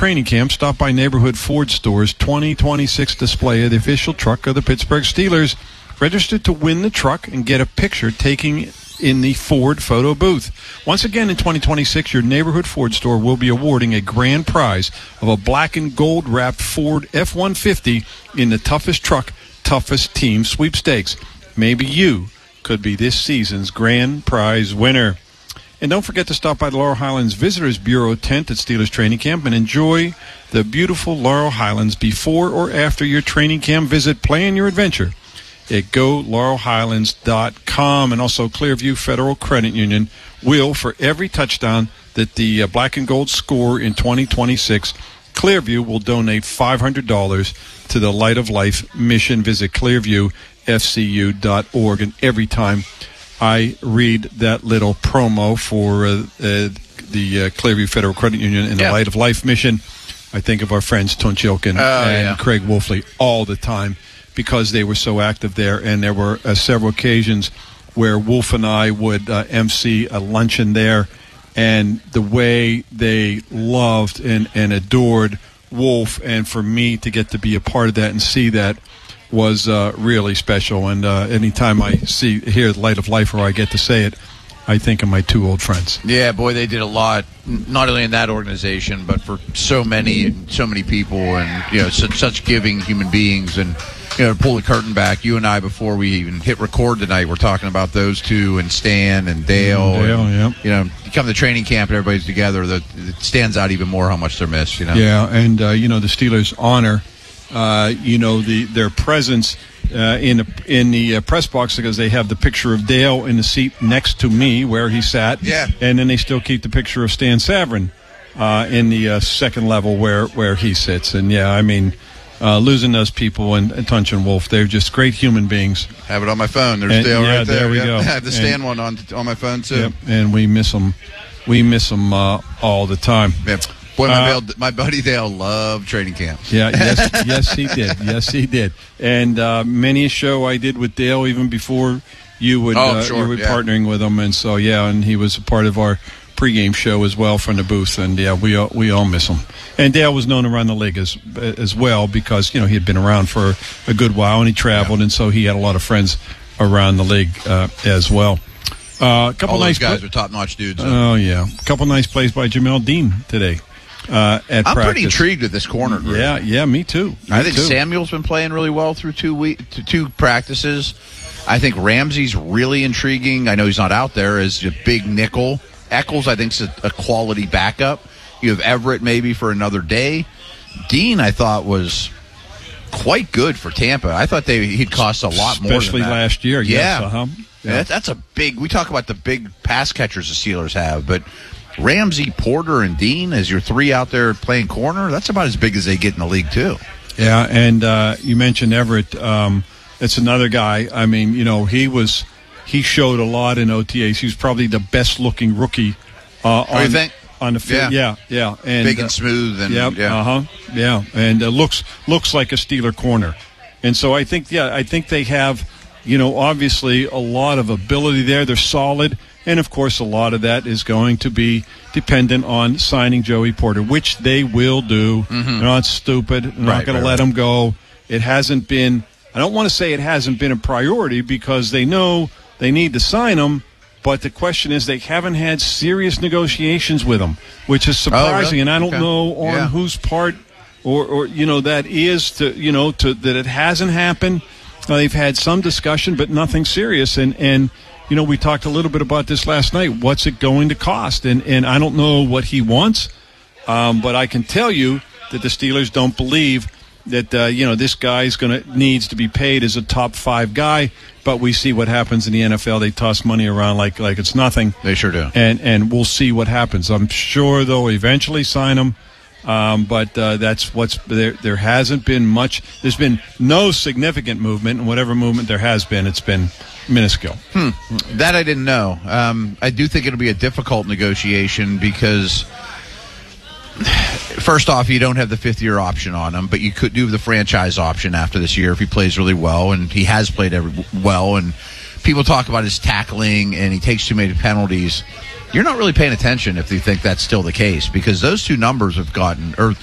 training camp, stop by neighborhood Ford stores. 2026 display of the official truck of the Pittsburgh Steelers. Register to win the truck and get a picture taking in the Ford photo booth. Once again, in 2026, your neighborhood Ford store will be awarding a grand prize of a black and gold wrapped Ford F-150 in the toughest truck, toughest team sweepstakes. Maybe you could be this season's grand prize winner. And don't forget to stop by the Laurel Highlands Visitors Bureau tent at Steelers Training Camp and enjoy the beautiful Laurel Highlands before or after your training camp visit. Plan your adventure at GoLaurelHighlands.com. And also Clearview Federal Credit Union will, for every touchdown that the black and gold score in 2026, Clearview will donate $500 to the Light of Life mission. Visit ClearviewFCU.org. And every time I read that little promo for the Clearview Federal Credit Union and the Light of Life mission, I think of our friends Tunchilkin and Craig Wolfley all the time, because they were so active there. And there were several occasions where Wolf and I would MC a luncheon there, and the way they loved and adored Wolf, and for me to get to be a part of that and see that was really special. And anytime I hear Light of Life, or I get to say it, I think of my two old friends. Yeah, boy, they did a lot, not only in that organization, but for so many people, and such giving human beings. And to pull the curtain back, you and I, before we even hit record tonight, we're talking about those two, and Stan and Dale. You come to training camp and everybody's together, it stands out even more how much they're missed. Yeah, and the Steelers honor their presence in the press box, because they have the picture of Dale in the seat next to me where he sat. Yeah. And then they still keep the picture of Stan Savran in the second level where he sits. And losing those people, and Tunch and Wolf, they're just great human beings. Have it on my phone. There's Dale right there. There we go. I have the Stan one on my phone too. Yep. And we miss them. We miss them all the time. Yeah. Boy, my buddy Dale loved training camp. Yeah, yes, he did. Yes, he did. And many a show I did with Dale, even before you would partnering with him. And so, and he was a part of our pregame show as well from the booth. And we all miss him. And Dale was known around the league as well, because he had been around for a good while, and he traveled, and so he had a lot of friends around the league as well. All those guys are top-notch dudes. Oh yeah, a couple nice plays by Jamel Dean today. I'm practice. Pretty intrigued with this corner group. Yeah, me too. I think Samuel's been playing really well through two practices. I think Ramsey's really intriguing. I know he's not out there as a big nickel. Eccles, I think, is a quality backup. You have Everett maybe for another day. Dean, I thought, was quite good for Tampa. I thought he'd cost a lot more, especially last year. Yeah. That's a big. We talk about the big pass catchers the Steelers have, but Ramsey, Porter, and Dean as your three out there playing corner, that's about as big as they get in the league too. Yeah, and you mentioned Everett. That's another guy. I mean, he showed a lot in OTAs. He was probably the best looking rookie you think? On the field. Yeah. And big and smooth, and and looks like a Steeler corner. And so I think they have, obviously a lot of ability there. They're solid. And, of course, a lot of that is going to be dependent on signing Joey Porter, which they will do. Mm-hmm. They're not stupid. They're not going to let him go. It hasn't been – I don't want to say it hasn't been a priority, because they know they need to sign him, but the question is they haven't had serious negotiations with him, which is surprising. Oh, really? And I don't know on whose part or that is to that it hasn't happened. They've had some discussion, but nothing serious. And we talked a little bit about this last night. What's it going to cost? And I don't know what he wants, but I can tell you that the Steelers don't believe that this guy needs to be paid as a top 5 guy. But we see what happens in the NFL. They toss money around like it's nothing. They sure do. And we'll see what happens. I'm sure they'll eventually sign him. But that's what's there. There hasn't been much. There's been no significant movement, and whatever movement there has been, it's been minuscule. That I didn't know. I do think it'll be a difficult negotiation because, first off, you don't have the 5th-year option on him, but you could do the franchise option after this year if he plays really well, and he has played well. And people talk about his tackling, and he takes too many penalties. You're not really paying attention if you think that's still the case, because those two numbers have gotten, or